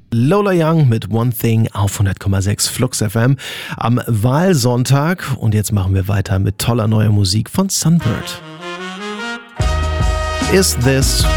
Lola Young mit One Thing auf 100,6 Flux FM am Wahlsonntag. Und jetzt machen wir weiter mit toller neuer Musik von Sunbird. Is This